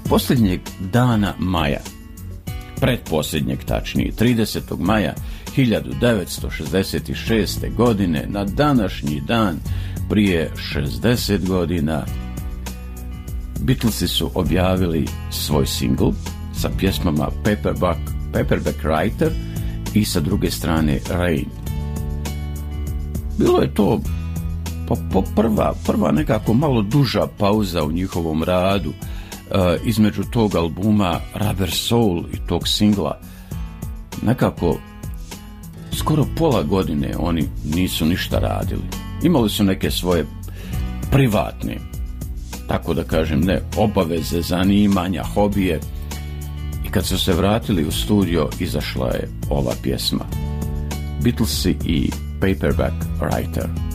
Posljednjeg dana maja, pretposljednjeg tačnije, 30. maja 1966. godine, na današnji dan prije 60 godina, Beatlesi su objavili svoj singl sa pjesmama Paperback Writer i sa druge strane Rain. Bilo je to prva nekako malo duža pauza u njihovom radu između tog albuma Rubber Soul i tog singla. Nekako skoro pola godine oni nisu ništa radili. Imali su neke svoje privatne, tako da kažem, ne obaveze, zanimanja, hobije, i kad su se vratili u studio izašla je ova pjesma, Beatlesi i Paperback Writer.